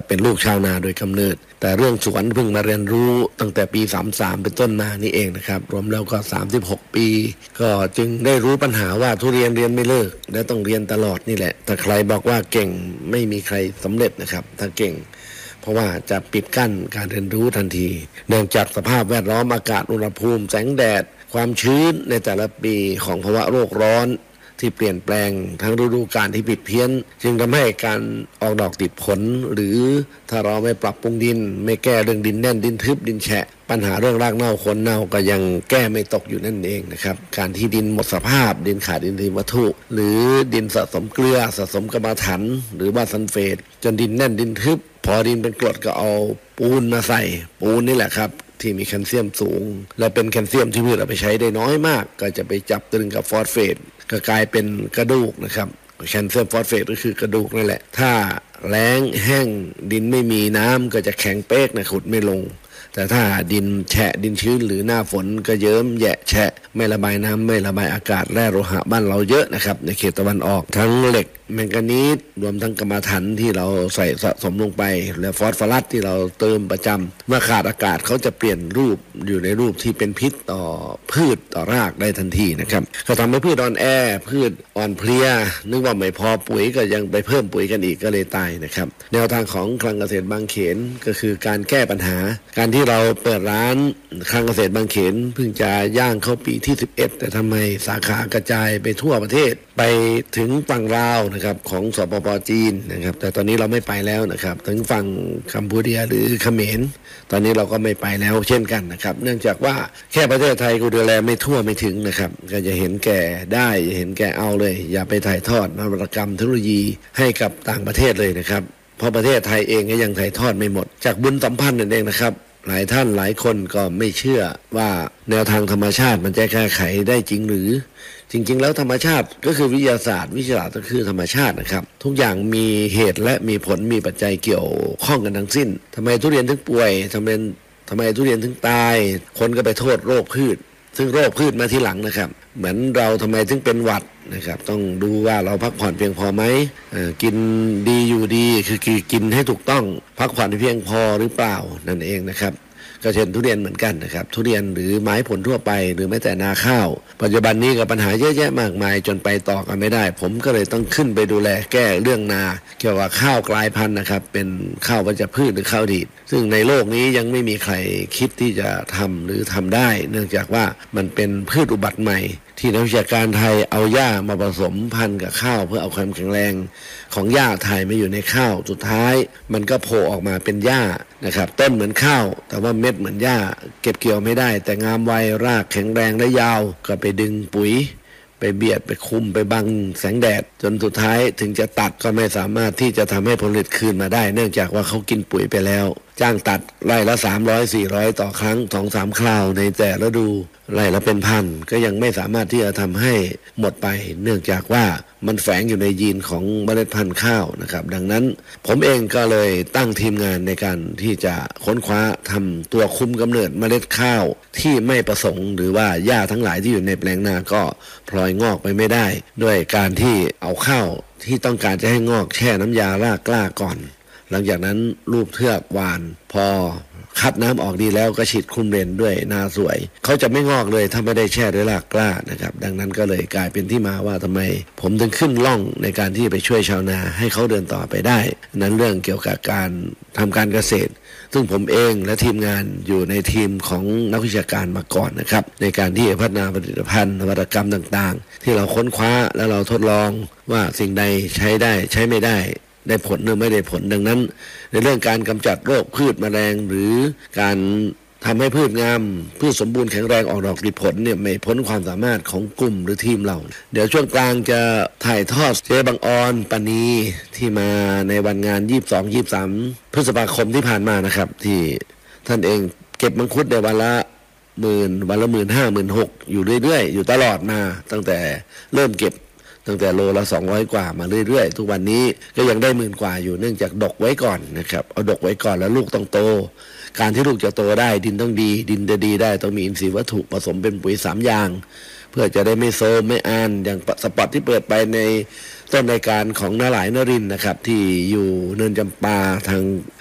เป็นลูกชาวนาโดยกำเนิดแต่เรื่องสวนเพิ่งมาเรียนรู้ตั้งแต่ปี33เป็นต้นมานี่เองนะครับรวมแล้วก็36ปีก็จึงได้รู้ปัญหาว่าทุเรียนเรียนไม่เลิกและต้องเรียนตลอดนี่แหละแต่ใครบอกว่าเก่งไม่มีใครสำเร็จนะครับถ้าเก่งเพราะว่าจะปิดกั้นการเรียนรู้ทันทีเนื่องจากสภาพแวดล้อมอากาศอุณหภูมิแสงแดดความชื้นในแต่ละปีของภาวะโลกร้อนที่เปลี่ยนแปลงทั้งฤดูกาลที่ผิดเพี้ยนจึงทำให้การออกดอกติดผลหรือถ้าเราไม่ปรับปรุงดินไม่แก้เรื่องดินแน่นดินทึบดินแฉะปัญหาเรื่องรากเน่าโคนเน่าก็ยังแก้ไม่ตกอยู่นั่นเองนะครับการที่ดินหมดสภาพดินขาดอินทรีย์วัตถุหรือดินสะสมเกลือสะสมกรรมฐานหรือว่าซัลเฟตจนดินแน่นดินทึบพอดินเป็นกรดก็เอาปูนมาใส่ปูนนี่แหละครับที่มีแคลเซียมสูงและเป็นแคลเซียมที่พืชเอาไปใช้ได้น้อยมากก็จะไปจับตึงกับฟอสเฟตก็กลายเป็นกระดูกนะครับแคลเซียมฟอสเฟตก็คือกระดูกนั่นแหละถ้าแล้งแห้งดินไม่มีน้ำก็จะแข็งเป๊กนะขุดไม่ลงแต่ถ้าดินแฉะดินชื้นหรือหน้าฝนก็เยิ้มแยะแฉะไม่ระบายน้ำไม่ระบายอากาศแร่โลหะบ้านเราเยอะนะครับในเขตตะวันออกทั้งเหล็กแมงกานีสรวมทั้งกรรมฐานที่เราใส่สะสมลงไปและฟอสฟอรัสที่เราเติมประจำเมื่อขาดอากาศเขาจะเปลี่ยนรูปอยู่ในรูปที่เป็นพิษต่อพืชต่อรากได้ทันทีนะครับก็ทำให้พืชอ่อนแอพืชอ่อนเพลียนึกว่าไม่พอปุ๋ยก็ยังไปเพิ่มปุ๋ยกันอีกก็เลยตายนะครับแนวทางของคลังเกษตรบางเขนก็คือการแก้ปัญหาการที่เราเปิดร้านคลังเกษตรบางเขนเพิ่งจะย่างเข้าปีที่11แต่ทำไมสาขากระจายไปทั่วประเทศไปถึงฝั่งลาวนะครับของสปป.จีนนะครับแต่ตอนนี้เราไม่ไปแล้วนะครับถึงฝั่งกัมพูชาหรือเขมรตอนนี้เราก็ไม่ไปแล้วเช่นกันนะครับเนื่องจากว่าแค่ประเทศไทยก็ดูแลไม่ทั่วไม่ถึงนะครับก็จะเห็นแก่ได้จะเห็นแก่เอาเลยอย่าไปถ่ายทอดนวัตกรรมเทคโนโลยีให้กับต่างประเทศเลยนะครับเพราะประเทศไทยเองก็ยังถ่ายทอดไม่หมดจากบุญสัมพันธ์นั่นเองนะครับหลายท่านหลายคนก็ไม่เชื่อว่าแนวทางธรรมชาติมันจะแก้ไขได้จริงหรือจริงๆแล้วธรรมชาติก็คือวิทยาศาสตร์วิทยาศาสตร์ก็คือธรรมชาตินะครับทุกอย่างมีเหตุและมีผลมีปัจจัยเกี่ยวข้องกันทั้งสิ้นทำไมทุเรียนถึงป่วยทำไมทุเรียนถึงตายคนก็ไปโทษโรคพืชซึ่งโรคพืชมาทีหลังนะครับเหมือนเราทำไมถึงเป็นหวัดนะครับต้องดูว่าเราพักผ่อนเพียงพอไหมกินดีอยู่ดีคือกินให้ถูกต้องพักผ่อนเพียงพอหรือเปล่านั่นเองนะครับก็เช่นทุเรียนเหมือนกันนะครับทุเรียนหรือไม้ผลทั่วไปหรือแม้แต่นาข้าวปัจจุบันนี้ก็ปัญหาเยอะแยะมากมายจนไปต่อกันไม่ได้ผมก็เลยต้องขึ้นไปดูแลแก้เรื่องนาเกี่ยวกับข้าวกลายพันธุ์นะครับเป็นข้าววัชพืชหรือข้าวดีดซึ่งในโลกนี้ยังไม่มีใครคิดที่จะทำหรือทำได้เนื่องจากว่ามันเป็นพืชอุบัติใหม่ที่นักวิชาการไทยเอาหญ้ามาผสมพันธุ์กับข้าวเพื่อเอาความแข็งแรงของหญ้าไทยมาอยู่ในข้าวสุดท้ายมันก็โผล่ออกมาเป็นหญ้านะครับต้นเหมือนข้าวแต่ว่าเม็ดเหมือนหญ้าเก็บเกี่ยวไม่ได้แต่งามไวรากแข็งแรงและยาวก็ไปดึงปุ๋ยไปเบียดไปคุมไปบังแสงแดดจนสุดท้ายถึงจะตัดก็ไม่สามารถที่จะทำให้ผลผลิตคืนมาได้เนื่องจากว่าเขากินปุ๋ยไปแล้วจ้างตัดไร่ละ300-400ต่อครั้ง 2-3 คราวในแต่ละฤดูไร่ละเป็นพันก็ยังไม่สามารถที่จะทำให้หมดไปเนื่องจากว่ามันแฝงอยู่ในยีนของเมล็ดพันธุ์ข้าวนะครับดังนั้นผมเองก็เลยตั้งทีมงานในการที่จะค้นคว้าทำตัวคุมกำเนิดเมล็ดข้าวที่ไม่ประสงค์หรือว่าหญ้าทั้งหลายที่อยู่ในแปลงนาก็พลอยงอกไปไม่ได้ด้วยการที่เอาข้าวที่ต้องการจะให้งอกแช่น้ำยารากกล้าก่อนหลังจากนั้นรูปเทือกหวานพอคัดน้ำออกดีแล้วก็ฉีดคลุมเลนด้วยนาสวยเขาจะไม่งอกเลยถ้าไม่ได้แช่ด้วยรากกล้านะครับดังนั้นก็เลยกลายเป็นที่มาว่าทำไมผมถึงขึ้นล่องในการที่ไปช่วยชาวนาให้เขาเดินต่อไปได้นั้นเรื่องเกี่ยวกับการทำการเกษตรซึ่งผมเองและทีมงานอยู่ในทีมของนักวิชาการมาก่อนนะครับในการที่พัฒนาผลิตภัณฑ์นวัตกรรมต่างๆที่เราค้นคว้าแล้วเราทดลองว่าสิ่งใดใช้ได้ใช้ไม่ได้ผลหรือไม่ได้ผลดังนั้นในเรื่องการกำจัดโรคพืชแมลงหรือการทำให้พืชงามพืชสมบูรณ์แข็งแรงออกดอกผลิผลเนี่ยไม่พ้นความสามารถของกลุ่มหรือทีมเราเดี๋ยวช่วงกลางจะถ่ายทอดเจ๊บังออนปณีที่มาในวันงาน22-23พฤษภาคมที่ผ่านมานะครับที่ท่านเองเก็บมังคุดในวันละ10,000วันละ15,000-16,000อยู่เรื่อยๆอยู่ตลอดมาตั้งแต่เริ่มเก็บตั้งแต่โลละ200กว่ามาเรื่อยๆทุกวันนี้ก็ยังได้10,000กว่าอยู่เนื่องจากดกไว้ก่อนนะครับเอาดกไว้ก่อนแล้วลูกต้องโตการที่ลูกจะโตได้ดินต้องดีดินจะดีได้ต้องมีอินทรีย์วัตถุผสมเป็นปุ๋ย3อย่างเพื่อจะได้ไม่โซมไม่อ่านอย่างสปอตที่เปิดไปในต้นรายการของนาหลายนรินทร์นะครับที่อยู่เนินจำปาทาง